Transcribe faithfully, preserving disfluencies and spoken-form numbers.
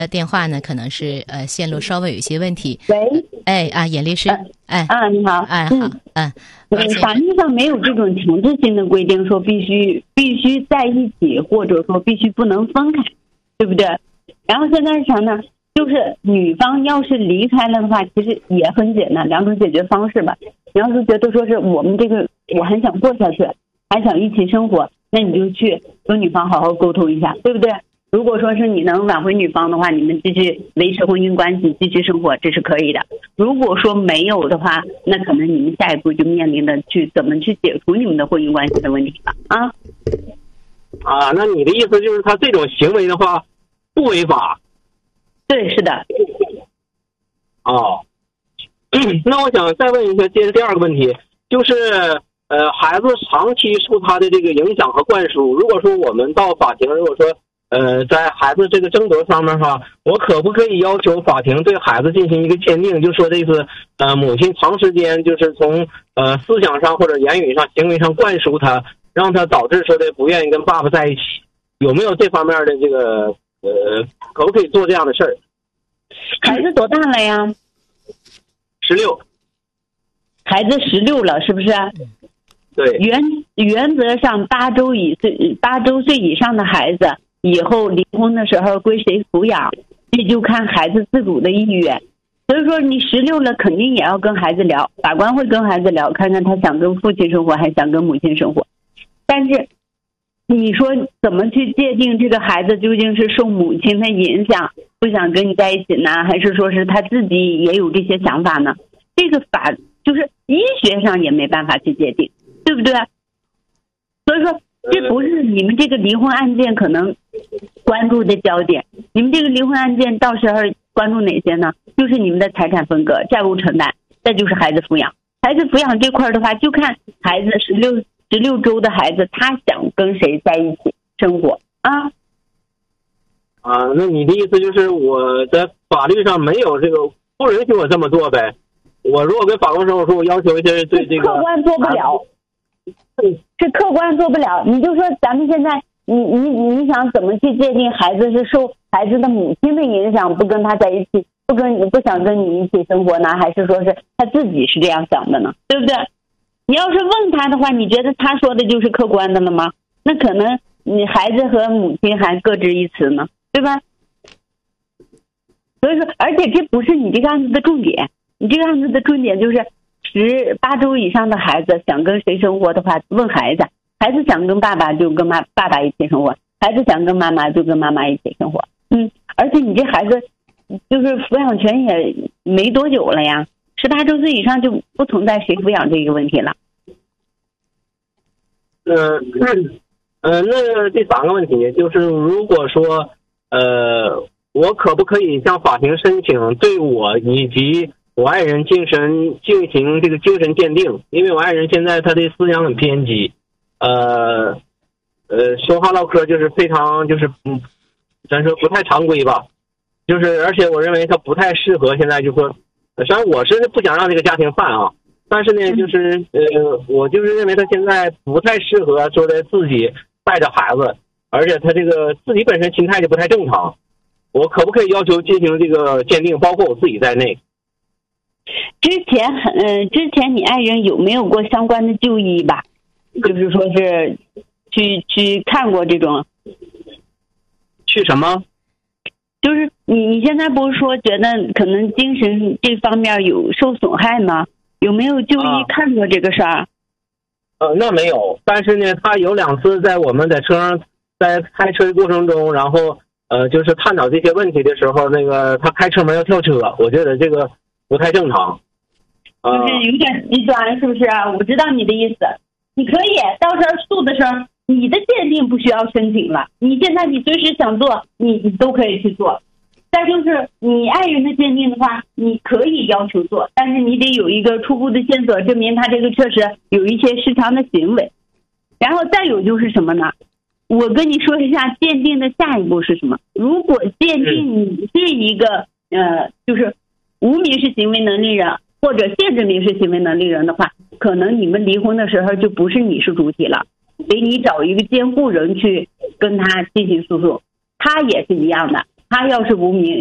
呃，电话呢可能是呃线路稍微有一些问题。 喂， 哎啊，严律师， 呃、 哎啊，你好， 哎好，嗯， 嗯，法律上没有这种强制性的规定，说必须必须在一起，或者说必须不能分开，对不对？然后现在是啥呢？就是女方要是离开了的话，其实也很简单，两种解决方式吧。你要是觉得说是我们这个我很想过下去，还想一起生活，那你就去跟女方好好沟通一下，对不对？如果说是你能挽回女方的话，你们继续维持婚姻关系，继续生活，这是可以的。如果说没有的话，那可能你们下一步就面临的去怎么去解除你们的婚姻关系的问题了啊。 啊，那你的意思就是他这种行为的话不违法？ 对，是的。 哦，那我想再问一下，接着第二个问题，就是呃，孩子长期受他的这个影响和灌输，如果说我们到法庭，如果说呃，在孩子这个争夺方面哈，我可不可以要求法庭对孩子进行一个鉴定？就说这次呃，母亲长时间就是从呃思想上或者言语上、行为上灌输他，让他导致说的不愿意跟爸爸在一起，有没有这方面的这个呃，可不可以做这样的事儿？ 孩子多大了呀？ 十六。 孩子十六了，是不是？ 对。 原原则上八周以岁八周岁以上的孩子，以后离婚的时候归谁抚养，这就看孩子自主的意愿。所以说你十六了，肯定也要跟孩子聊，法官会跟孩子聊，看看他想跟父亲生活还想跟母亲生活。但是你说怎么去界定这个孩子究竟是受母亲的影响不想跟你在一起呢，还是说是他自己也有这些想法呢？这个法就是医学上也没办法去界定，对不对？所以说这不是你们这个离婚案件可能关注的焦点。你们这个离婚案件到时候关注哪些呢？就是你们的财产分割、债务承担，再就是孩子抚养。孩子抚养这块的话，就看孩子十六十六周的孩子他想跟谁在一起生活啊。 啊，那你的意思就是我在法律上没有这个不允许我这么做呗？我如果跟法官说，我说我要求一些对这个客观做不了，是客观做不了。你就说咱们现在，你你你想怎么去界定孩子是受孩子的母亲的影响，不跟他在一起，不跟你不想跟你一起生活呢，还是说是他自己是这样想的呢？对不对？你要是问他的话，你觉得他说的就是客观的了吗？那可能你孩子和母亲还各执一词呢，对吧？所以说，而且这不是你这个案子的重点。你这个案子的重点就是十八周以上的孩子想跟谁生活的话，问孩子，孩子想跟爸爸就跟妈爸爸一起生活，孩子想跟妈妈就跟妈妈一起生活。嗯，而且你这孩子就是抚养权也没多久了呀，十八周岁以上就不存在谁抚养这个问题了。 呃，呃，那第三个问题就是，如果说呃，我可不可以向法庭申请对我以及我爱人精神进行这个精神鉴定？因为我爱人现在他的思想很偏激，呃呃，说话唠嗑就是非常就是嗯，咱说不太常规吧，就是而且我认为他不太适合现在就说，虽然我是不想让这个家庭犯啊，但是呢，就是呃，我就是认为他现在不太适合说的自己带着孩子，而且他这个自己本身心态就不太正常。我可不可以要求进行这个鉴定，包括我自己在内？ 之前呃，之前你爱人有没有过相关的就医吧？就是说是去去看过这种？ 去什么？ 就是你你现在不是说觉得可能精神这方面有受损害吗？有没有就医看过这个事儿？啊、 呃，那没有，但是呢，他有两次在我们在车上在开车的过程中，然后呃，就是探讨这些问题的时候，那个他开车门要跳车，我觉得这个不太正常。 呃、就是有点极端，是不是啊？我知道你的意思，你可以到时候诉的时候，你的鉴定不需要申请了，你现在你随时想做，你你都可以去做。再就是你爱人的鉴定的话，你可以要求做，但是你得有一个初步的线索，证明他这个确实有一些失常的行为。然后再有就是什么呢？我跟你说一下鉴定的下一步是什么。如果鉴定你是一个呃，就是无民事行为能力人或者限制民事行为能力人的话，可能你们离婚的时候就不是你是主体了，得你找一个监护人去跟他进行诉讼。他也是一样的， 他要是无名。